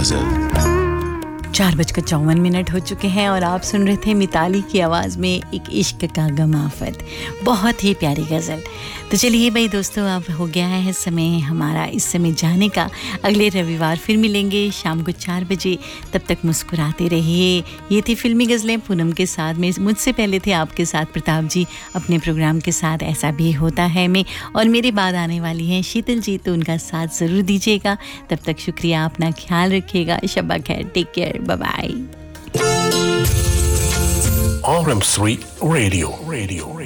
गजल। 4:54 हो चुके हैं और आप सुन रहे थे मिताली की आवाज़ में एक इश्क का गम आफत, बहुत ही प्यारी गज़ल। तो चलिए भाई दोस्तों, अब हो गया है समय हमारा इस समय जाने का। अगले रविवार फिर मिलेंगे शाम को 4 बजे। तब तक मुस्कुराते रहिए। ये थी फिल्मी गज़लें पूनम के साथ में। मुझसे पहले थे आपके साथ प्रताप जी अपने प्रोग्राम के साथ ऐसा भी होता है में, और मेरे बाद आने वाली हैं शीतल जी, तो उनका साथ ज़रूर दीजिएगा। तब तक शुक्रिया, अपना ख्याल रखिएगा। शब्बा खैर, take care, bye bye. RM3 Radio.